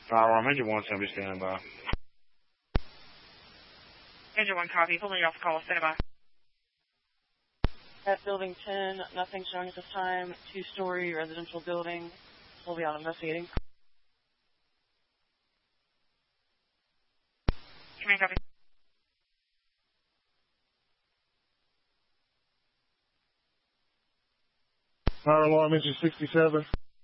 Firearm Engine 1, somebody standing by. Engine 1, copy. Pulling you off the call. Standing by. At Building 10, nothing showing at this time. Two-story residential building. We'll be out investigating. Command, copy. Fire Alarm Engine 67.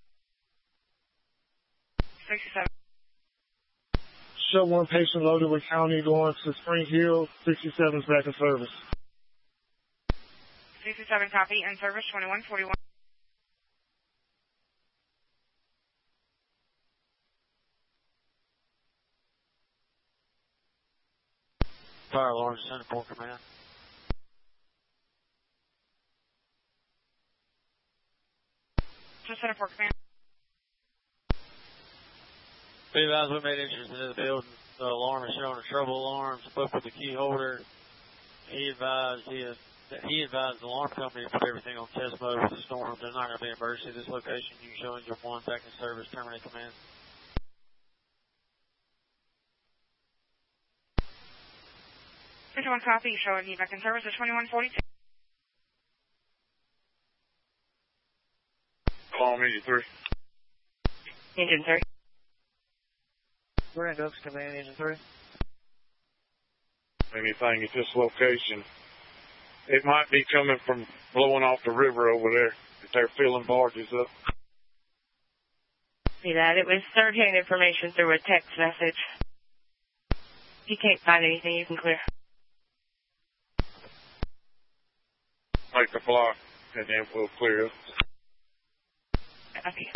67. Show one patient loaded with county going to Spring Hill. 67 is back in service. 67, copy. In service, 2141. Fire Alarm Center for command. Just Center for command. Be advised we made entries into the building. The alarm is showing a trouble alarm. Spoke with the key holder. He advised the alarm company to put everything on test mode with the storm. There's not going to be an emergency at this location. You show Engine 1 back in service. Terminate command. Engine 1, copy. Showing you back in service at 2142. Alarm Engine 3. Engine 3. We're in Oaks Command, Engine 3. Anything at this location. It might be coming from blowing off the river over there. If they're filling barges up. See that? It was third-hand information through a text message. If you can't find anything, you can clear. Make the block, and then we'll clear it. Okay.